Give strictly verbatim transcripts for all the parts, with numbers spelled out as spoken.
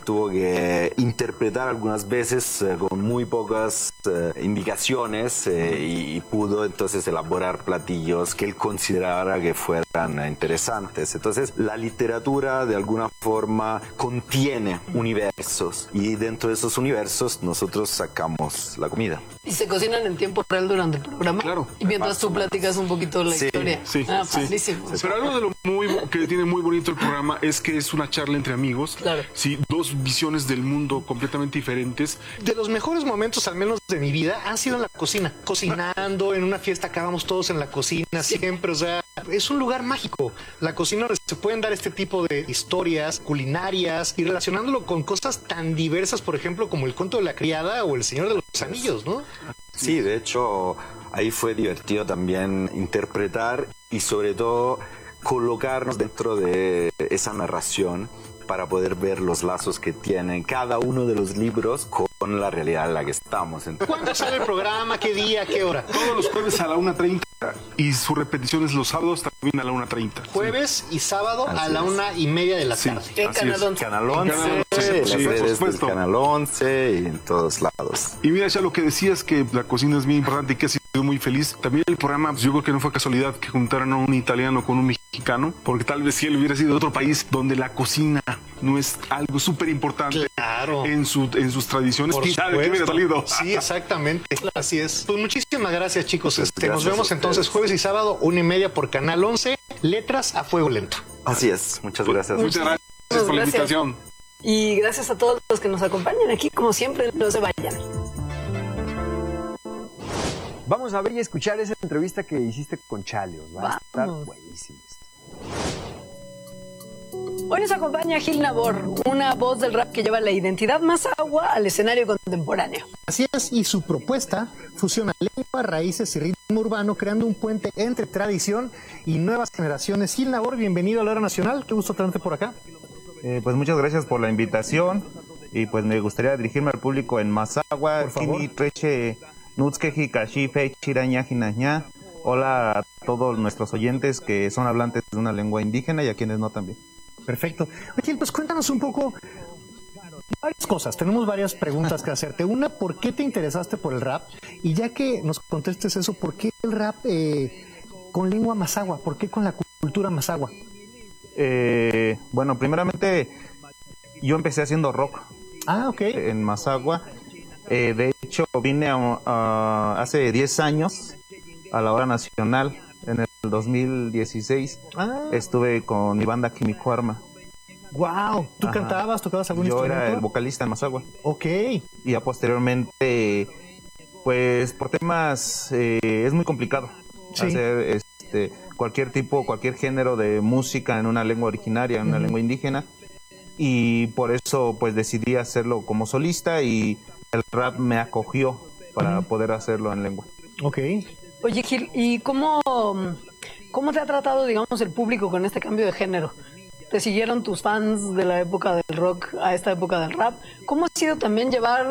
tuvo que interpretar algunas veces eh, con muy pocas eh, indicaciones eh, y, y pudo entonces elaborar platillos que él considerara que fueran eh, interesantes. Entonces la literatura de alguna forma contiene universos y dentro de esos universos nosotros sacamos la comida. ¿Y se cocinan en tiempo real durante el programa? Claro. Y mientras tú platicas un poquito la Sí, historia. Sí, Ah, sí. padrísimo. Pero algo de lo muy que tiene muy bonito el programa es que es una charla entre amigos. Claro. Sí, dos visiones del mundo completamente diferentes. De los mejores momentos, al menos de mi vida, han sido en la cocina. Cocinando, en una fiesta acabamos todos en la cocina siempre. O sea, es un lugar mágico. La cocina donde se pueden dar este tipo de historias culinarias y relacionándolo con cosas tan diversas, por ejemplo, como el cuento de la criada o el Señor de los Anillos, ¿no? Sí, de hecho, ahí fue divertido también interpretar y sobre todo colocarnos dentro de esa narración para poder ver los lazos que tienen cada uno de los libros con la realidad en la que estamos. ¿Cuándo sale el programa? ¿Qué día? ¿Qué hora? Todos los jueves a la una treinta y su repetición es los sábados también a la una treinta. Jueves y sábado Así a la es. una y media de la Sí. tarde. En Así Canal es. once. Canal once, Canal once, las sí, por redes del supuesto. Canal once y en todos lados. Y mira, ya lo que decías que la cocina es bien importante y que has sido muy feliz. También el programa, pues, yo creo que no fue casualidad que juntaran a un italiano con un mexicano, porque tal vez si él hubiera sido de otro país donde la cocina no es algo súper importante Claro. en, su, en sus tradiciones, Por quién sabe qué hubiera supuesto. salido. Sí, exactamente. Así es. Pues muchísimas gracias, chicos. Pues Este, nos gracias vemos a entonces ustedes. jueves y sábado, una y media por Canal once. Letras a fuego lento. Así es, muchas gracias. Muchas gracias por la Gracias. invitación. Y gracias a todos los que nos acompañan aquí, como siempre, no se vayan. Vamos a ver y escuchar esa entrevista que hiciste con Chaleos. Va a estar Vamos. buenísimo esto. Hoy nos acompaña Gil Nabor, una voz del rap que lleva la identidad más agua al escenario contemporáneo. Así es, y su propuesta fusiona lengua, raíces y ritmo urbano, creando un puente entre tradición y nuevas generaciones. Gil Nabor, bienvenido a la Hora Nacional. Qué gusto tenerte por acá. Eh, pues muchas gracias por la invitación y pues me gustaría dirigirme al público en Mazahua, Por favor. Kini, Treche, Nutzkeji, Kashife, Chiraña, Jinaña. Hola a todos nuestros oyentes que son hablantes de una lengua indígena y a quienes no también. Perfecto. Oye, pues cuéntanos un poco varias cosas. Tenemos varias preguntas que hacerte. Una, ¿por qué te interesaste por el rap? Y ya que nos contestes eso, ¿por qué el rap eh, con lengua mazahua? ¿Por qué con la cultura mazahua? Eh, bueno, primeramente yo empecé haciendo rock Ah, ok. en Mazahua. Eh, de hecho, vine a- a- hace diez años a la Hora Nacional. En el dos mil dieciséis Ah, estuve con mi banda Quimicuarma. wow. ¿Tú Ajá. cantabas, tocabas algún Yo instrumento? era el vocalista en Mazahua. Ok. Y ya posteriormente, pues por temas, eh, es muy complicado Sí. hacer este, cualquier tipo, cualquier género de música en una lengua originaria, en una Ujú. lengua indígena. Y por eso pues decidí hacerlo como solista y el rap me acogió para Ujú. poder hacerlo en lengua. Ok. Oye, Gil, ¿y cómo, cómo te ha tratado, digamos, el público con este cambio de género? ¿Te siguieron tus fans de la época del rock a esta época del rap? ¿Cómo ha sido también llevar,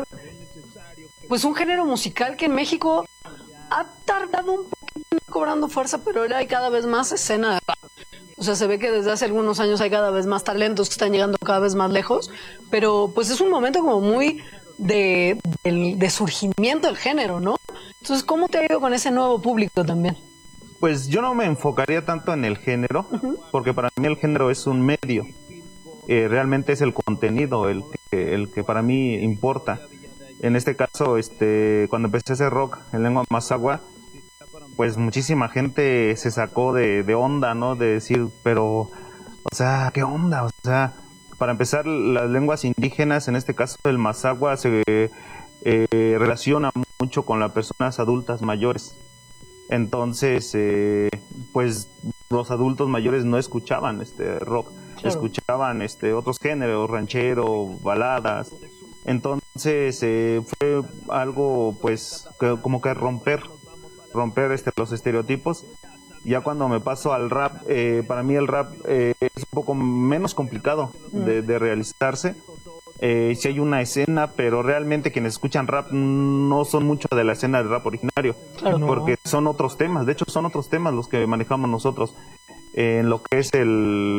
pues, un género musical que en México ha tardado un poquito en ir cobrando fuerza, pero ahora hay cada vez más escena de rap? O sea, se ve que desde hace algunos años hay cada vez más talentos que están llegando cada vez más lejos, pero pues es un momento como muy de, del- de surgimiento del género, ¿no? Entonces, ¿cómo te ha ido con ese nuevo público también? Pues yo no me enfocaría tanto en el género, porque para mí el género es un medio. Eh, realmente es el contenido el que, el que para mí importa. En este caso, este, cuando empecé a hacer rock en lengua mazahua, pues muchísima gente se sacó de, de onda, ¿no? De decir, pero, o sea, ¿qué onda? O sea, para empezar, las lenguas indígenas, en este caso el mazahua, se eh, relaciona mucho con las personas adultas mayores. Entonces, eh, pues los adultos mayores no escuchaban este rock, Claro. escuchaban este otros géneros, ranchero, baladas. Entonces eh, fue algo, pues, que, como que romper, romper este los estereotipos. Ya cuando me paso al rap, eh, para mí el rap eh, es un poco menos complicado de, de realizarse. Eh, sí hay una escena, pero realmente quienes escuchan rap no son mucho de la escena del rap originario, Claro. No. porque son otros temas, de hecho son otros temas los que manejamos nosotros. Eh, en lo que es el rap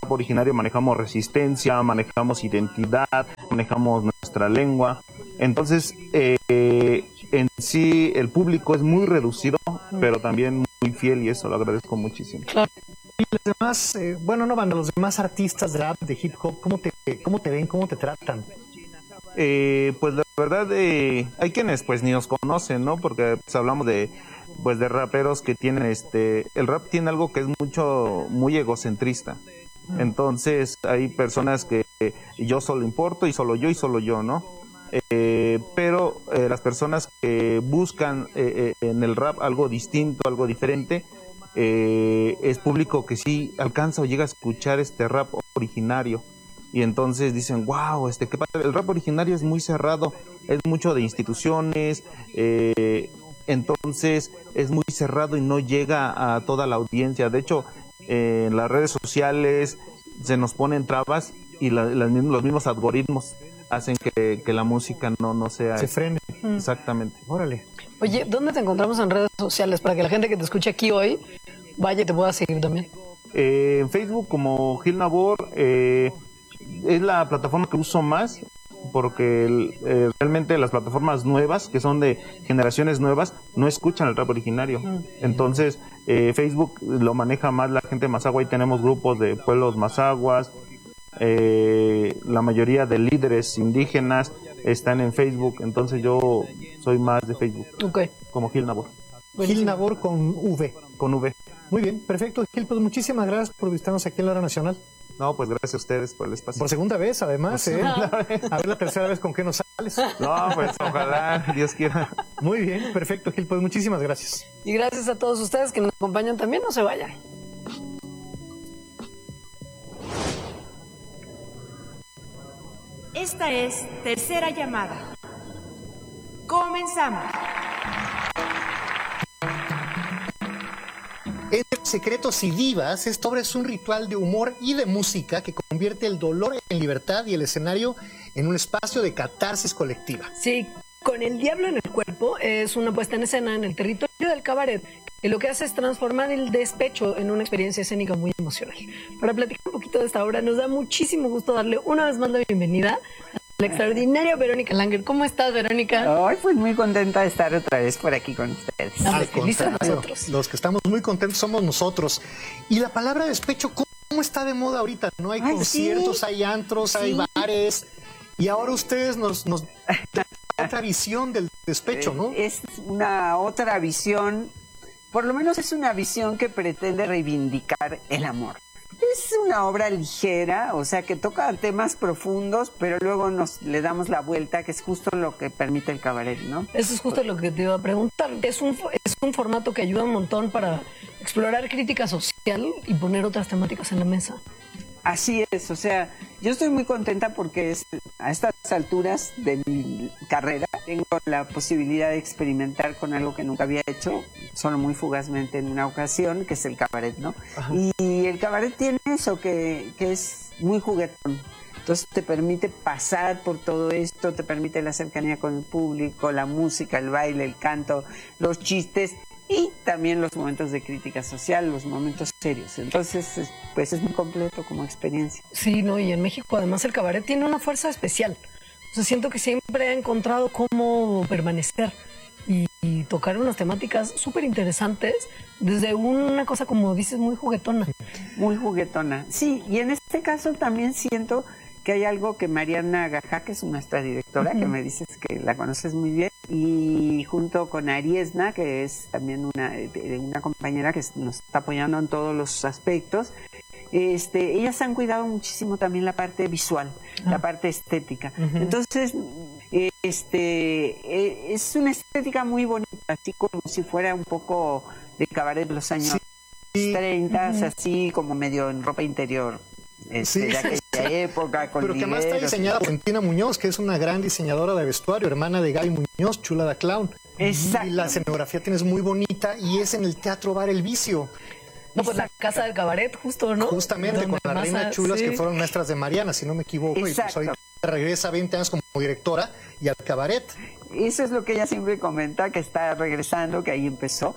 rap originario manejamos resistencia, manejamos identidad, manejamos nuestra lengua. Entonces, eh, en sí el público es muy reducido, pero también muy fiel, y eso lo agradezco muchísimo. Claro. Y los demás, eh, bueno, no banda, los demás artistas de rap, de hip hop, ¿cómo te, cómo te ven, cómo te tratan? Eh, pues la verdad, eh, hay quienes pues ni nos conocen, ¿no? Porque pues, hablamos de pues de raperos que tienen este, el rap tiene algo que es mucho, muy egocentrista. Entonces hay personas que eh, yo solo importo y solo yo y solo yo, ¿no? Eh, pero eh, las personas que buscan eh, eh, en el rap algo distinto, algo diferente, eh, es público que sí alcanza o llega a escuchar este rap originario. Y entonces dicen, wow, este, qué padre. El rap originario es muy cerrado, es mucho de instituciones, eh, entonces es muy cerrado y no llega a toda la audiencia. De hecho, eh, en las redes sociales se nos ponen trabas y la, la, los mismos algoritmos hacen que, que la música no, no sea... Se frene. Exactamente. Órale. Oye, ¿dónde te encontramos en redes sociales para que la gente que te escuche aquí hoy vaya y te pueda seguir también? Eh, en Facebook como Gil Nabor, eh, es la plataforma que uso más, porque eh, realmente las plataformas nuevas, que son de generaciones nuevas, no escuchan el rap originario. Mm. Entonces, eh, Facebook lo maneja más la gente de Mazahua, y tenemos grupos de pueblos mazahuas, eh, la mayoría de líderes indígenas están en Facebook, entonces yo soy más de Facebook. Okay. Como Gil Nabor. Gil Nabor con V. Con V. Muy bien, perfecto, Gil, pues muchísimas gracias por visitarnos aquí en la Hora Nacional. No, pues gracias a ustedes por el espacio. Por segunda vez, además, ¿eh? A ver la tercera vez con qué nos sales. No, pues ojalá, Dios quiera. Muy bien, perfecto, Gil, pues muchísimas gracias. Y gracias a todos ustedes que nos acompañan también, no se vayan. Esta es Tercera Llamada. Comenzamos. Entre Secretos y Divas, esta obra es un ritual de humor y de música que convierte el dolor en libertad y el escenario en un espacio de catarsis colectiva. Sí, con el diablo en el cuerpo es una puesta en escena en el territorio del cabaret, que lo que hace es transformar el despecho en una experiencia escénica muy emocional. Para platicar un poquito de esta obra, nos da muchísimo gusto darle una vez más la bienvenida a la extraordinaria Verónica Langer. ¿Cómo estás, Verónica? Ay, pues muy contenta de estar otra vez por aquí con ustedes. Al contrario, nosotros. Los que estamos muy contentos somos nosotros. Y la palabra despecho, ¿cómo está de moda ahorita? No hay Ay, conciertos, sí. hay antros, sí. hay bares. Y ahora ustedes nos, nos dan otra visión del despecho, ¿no? Es una otra visión, por lo menos es una visión que pretende reivindicar el amor. Es una obra ligera, o sea, que toca temas profundos, pero luego nos le damos la vuelta, que es justo lo que permite el cabaret, ¿no? Eso es justo lo que te iba a preguntar. Es un, es un formato que ayuda un montón para explorar crítica social y poner otras temáticas en la mesa. Así es, o sea, yo estoy muy contenta porque es, a estas alturas de mi carrera tengo la posibilidad de experimentar con algo que nunca había hecho, solo muy fugazmente en una ocasión, que es el cabaret, ¿no? Ajá. Y el cabaret tiene eso, que, que es muy juguetón. Entonces te permite pasar por todo esto, te permite la cercanía con el público, la música, el baile, el canto, los chistes, y también los momentos de crítica social, los momentos serios. Entonces, pues es muy completo como experiencia. Sí, no, y en México además el cabaret tiene una fuerza especial. O sea, siento que siempre ha encontrado cómo permanecer y, y tocar unas temáticas súper interesantes desde una cosa, como dices, muy juguetona. Muy juguetona, sí, y en este caso también siento que hay algo que Mariana Gajá, que es nuestra directora, uh-huh. que me dices que la conoces muy bien, y junto con Ariesna, que es también una, una compañera que nos está apoyando en todos los aspectos, este, ellas han cuidado muchísimo también la parte visual, uh-huh. la parte estética. Uh-huh. Entonces, este, es una estética muy bonita, así como si fuera un poco de cabaret de los años sí. treinta, uh-huh. así como medio en ropa interior. Este, sí, de aquella época, con pero que además está diseñada por Valentina Muñoz, que es una gran diseñadora de vestuario, hermana de Gaby Muñoz, Chula da Clown. Exacto. Y la escenografía tienes muy bonita y es en el Teatro Bar El Vicio. No, pues la casa del cabaret, justo, ¿no? Justamente, donde con la Reina Chulas, sí. que fueron maestras de Mariana, si no me equivoco. Exacto. Y pues ahorita regresa veinte años como directora y al cabaret. eso es lo que ella siempre comenta, que está regresando, que ahí empezó.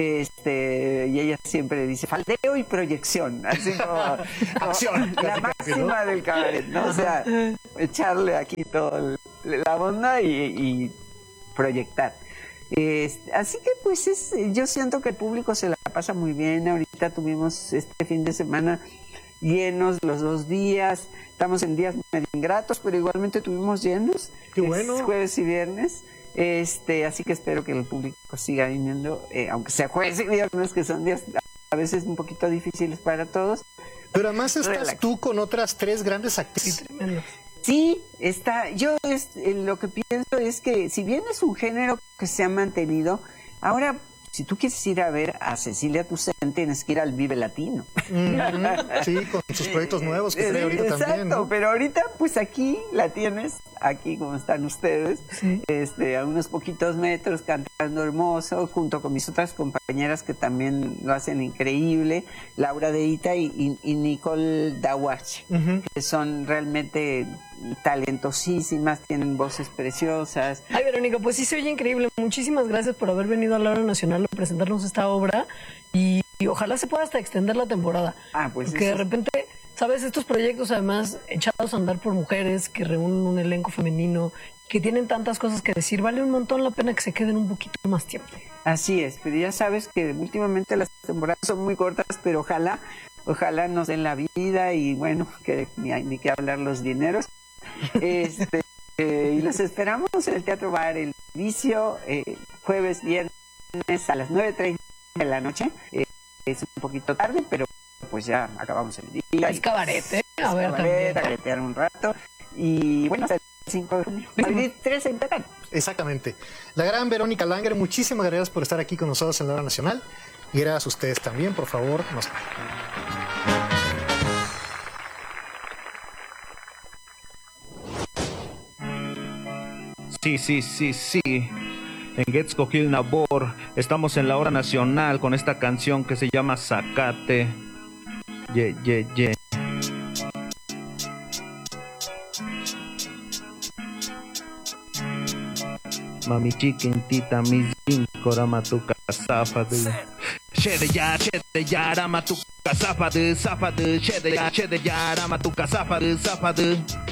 Este, y ella siempre dice faldeo y proyección, así como acción, la máxima del cabaret, ¿no? O sea, echarle aquí toda la onda y, y proyectar. Este, así que pues es, yo siento que el público se la pasa muy bien. Ahorita tuvimos este fin de semana llenos los dos días, estamos en días medio ingratos, pero igualmente tuvimos llenos. Qué bueno. Jueves y viernes. Este, así que espero que el público siga viniendo, eh, aunque sea jueves y viernes, que son días a veces un poquito difíciles para todos. Pero además estás Relax. tú con otras tres grandes actrices. Sí, está. Yo es, eh, lo que pienso es que si bien es un género que se ha mantenido, ahora si tú quieres ir a ver a Cecilia Toussaint, tienes que ir al Vive Latino. Mm-hmm. Sí, con sus proyectos nuevos que trae ahorita Exacto, también, ¿no? Pero ahorita, pues aquí la tienes, aquí como están ustedes, sí. este, a unos poquitos metros, cantando hermoso, junto con mis otras compañeras que también lo hacen increíble, Laura Deita y, y, y Nicole Dawach, uh-huh. que son realmente talentosísimas, tienen voces preciosas. Ay, Verónica, pues sí se oye increíble. Muchísimas gracias por haber venido a la Hora Nacional a presentarnos esta obra y, y ojalá se pueda hasta extender la temporada. Ah, pues porque eso... de repente, ¿sabes? Estos proyectos además echados a andar por mujeres que reúnen un elenco femenino, que tienen tantas cosas que decir, vale un montón la pena que se queden un poquito más tiempo. Así es, pero ya sabes que últimamente las temporadas son muy cortas, pero ojalá, ojalá nos den la vida y bueno, que ni hay ni que hablar los dineros. Este, eh, y los esperamos en el Teatro Bar El Vicio, eh, jueves, viernes a las nueve treinta de la noche. Eh, es un poquito tarde, pero pues ya acabamos el día. Es cabaret, ¿eh? A ver, cabaret, cabaretear un rato. Y bueno, hasta el cinco de junio. tres en Tacán. Exactamente. La gran Verónica Langer, muchísimas gracias por estar aquí con nosotros en la Hora Nacional. Y gracias a ustedes también, por favor, nos... Sí, sí, sí, sí. En Getsko Gil Nabor estamos en la Hora Nacional con esta canción que se llama Zacate. Yeah, yeah, yeah. Mami chiquintita, mi zincorama tu casafadu. Shede ya, shede ya, rama tu casafadu, safadu. Shede ya, shede ya, rama tu casafadu, safadu.